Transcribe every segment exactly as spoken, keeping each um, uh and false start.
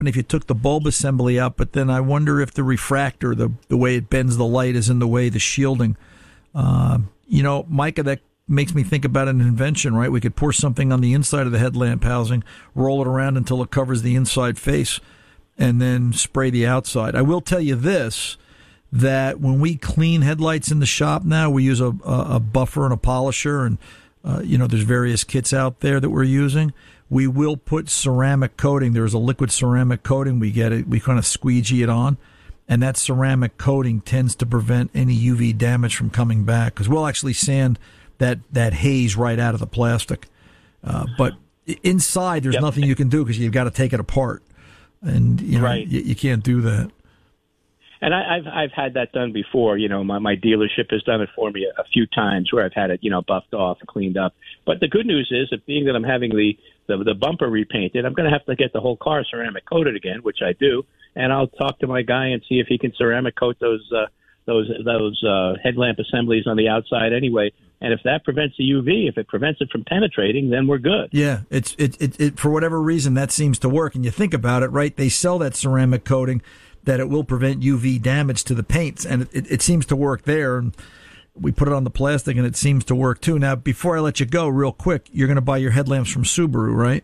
if you took the bulb assembly out, but then I wonder if the refractor, the the way it bends the light, is in the way the shielding. Uh, you know, Micah, that makes me think about an invention, right? We could pour something on the inside of the headlamp housing, roll it around until it covers the inside face, and then spray the outside. I will tell you this, that when we clean headlights in the shop now, we use a, a, a buffer and a polisher, and, uh, you know, there's various kits out there that we're using. We will put ceramic coating. There's a liquid ceramic coating. We get it. We kind of squeegee it on. And that ceramic coating tends to prevent any U V damage from coming back, because we'll actually sand that, that haze right out of the plastic. Uh, but inside, there's yep. nothing you can do because you've got to take it apart. And, you know, right. you, you can't do that. And I, I've I've had that done before. You know, my, my dealership has done it for me a, a few times where I've had it, you know, buffed off and cleaned up. But the good news is that being that I'm having the, the, the bumper repainted, I'm going to have to get the whole car ceramic coated again, which I do. And I'll talk to my guy and see if he can ceramic coat those uh, those those uh, headlamp assemblies on the outside anyway. And if that prevents the U V, if it prevents it from penetrating, then we're good. Yeah, it's it, it it for whatever reason that seems to work. And you think about it, right? They sell that ceramic coating that it will prevent U V damage to the paints, and it, it, it seems to work there. And we put it on the plastic, and it seems to work too. Now, before I let you go, real quick, you're going to buy your headlamps from Subaru, right?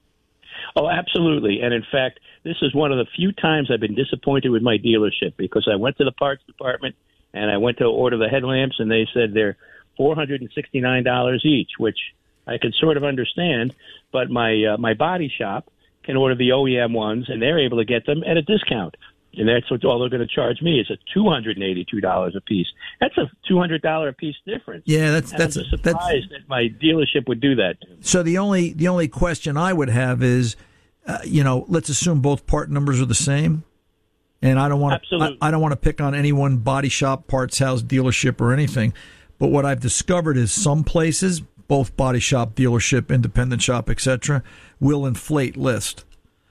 Oh, absolutely. And in fact, this is one of the few times I've been disappointed with my dealership, because I went to the parts department and I went to order the headlamps, and they said they're four hundred sixty-nine dollars each, which I could sort of understand. But my uh, my body shop can order the O E M ones, and they're able to get them at a discount. And that's what all they're going to charge me is a two hundred eighty-two dollars a piece. That's a two hundred dollars a piece difference. Yeah, that's and that's I'm just surprised that's, that my dealership would do that. So the only the only question I would have is, uh, you know, let's assume both part numbers are the same, and I don't want to I, I don't want to pick on any one body shop, parts house, dealership, or anything. But what I've discovered is some places, both body shop, dealership, independent shop, et cetera, will inflate list.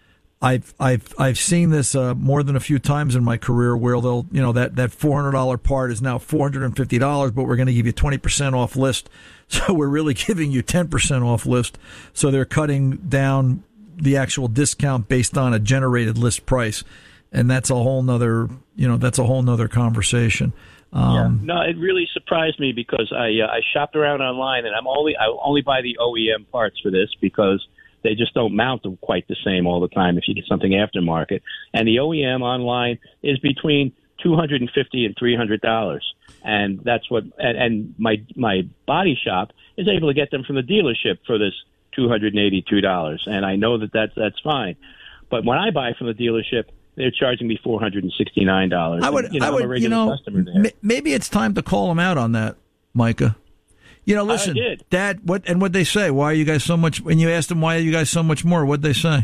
I've I've I've seen this uh, more than a few times in my career, where they'll, you know, that that four hundred dollars part is now four hundred fifty dollars, but we're going to give you twenty percent off list. So we're really giving you ten percent off list. So they're cutting down the actual discount based on a generated list price, and that's a whole nother, you know, that's a whole nother conversation. Um, yeah. No, it really surprised me, because I uh, I shopped around online, and I'm only I only buy the O E M parts for this, because they just don't mount them quite the same all the time if you get something aftermarket. And the O E M online is between two hundred fifty dollars and three hundred dollars. And that's what, and, and my my body shop is able to get them from the dealership for this two hundred eighty-two dollars. And I know that that's, that's fine. But when I buy from the dealership, they're charging me four hundred sixty-nine dollars. I would, and, you know, I would, I'm a regular you know, customer there. m- maybe it's time to call them out on that, Micah. You know, listen, I did. Dad, what, and what'd they say? Why are you guys so much, when you asked them why are you guys so much more, what'd they say?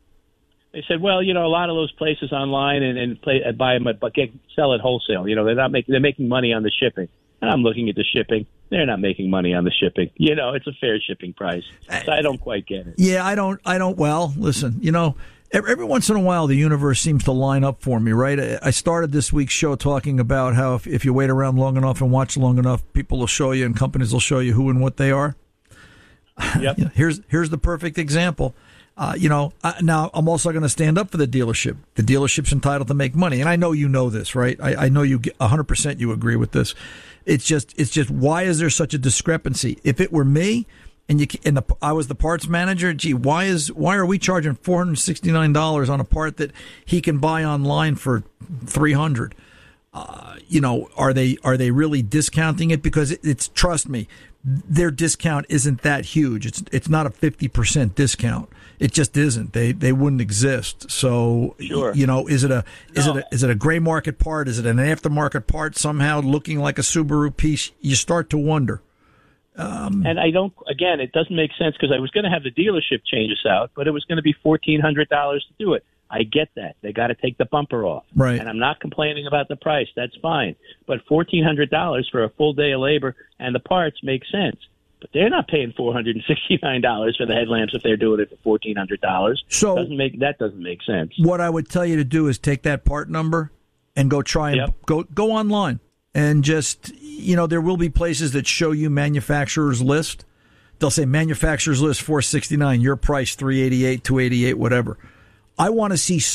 They said, well, you know, a lot of those places online and, and play, uh, buy them, but get, sell at wholesale. You know, they're not making, they're making money on the shipping. And I'm looking at the shipping. They're not making money on the shipping. You know, it's a fair shipping price. So I don't quite get it. Yeah, I don't, I don't, well, listen, you know, every, every once in a while the universe seems to line up for me, right? I, I started this week's show talking about how if, if you wait around long enough and watch long enough, people will show you and companies will show you who and what they are. Yep. You know, here's, here's the perfect example. Uh, you know, I, now I'm also going to stand up for the dealership. The dealership's entitled to make money. And I know you know this, right? I, I know you one hundred percent you agree with this. It's just, it's just, why is there such a discrepancy? If it were me and you, and the, I was the parts manager, gee, why is, why are we charging four hundred sixty-nine dollars on a part that he can buy online for three hundred dollars? Uh, you know, are they, are they really discounting it? Because it, it's, trust me, their discount isn't that huge. It's, it's not a fifty percent discount. It just isn't. They, they wouldn't exist. So, sure. You know, is it a, is no. it a, is it a gray market part? Is it an aftermarket part somehow looking like a Subaru piece? You start to wonder. Um, and I don't, again, it doesn't make sense, because I was going to have the dealership change us out, but it was going to be fourteen hundred dollars to do it. I get that. They got to take the bumper off. Right. And I'm not complaining about the price. That's fine. But fourteen hundred dollars for a full day of labor and the parts makes sense. But they're not paying four hundred sixty-nine dollars for the headlamps if they're doing it for fourteen hundred dollars. So doesn't make, that doesn't make sense. What I would tell you to do is take that part number and go try and yep. go go online and just, you know, there will be places that show you manufacturer's list. They'll say manufacturer's list four sixty-nine, your price three eighty-eight, two eighty-eight, whatever. I want to see